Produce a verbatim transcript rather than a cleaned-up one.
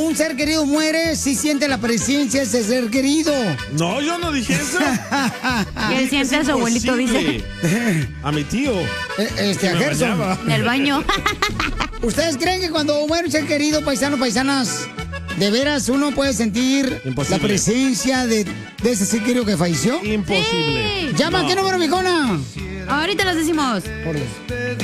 un ser querido muere, sí siente la presencia de ese ser querido. No, yo no dije eso. Y él siente a su abuelito, dice. A mi tío. Este, a Gerson. En el baño. ¿Ustedes creen que cuando muere un ser querido, paisanos, paisanas, de veras uno puede sentir Imposible. la presencia de, de ese ser querido que falleció? Imposible. Sí. Llama, No. ¿qué número, mijona? Ahorita los decimos. Por Dios.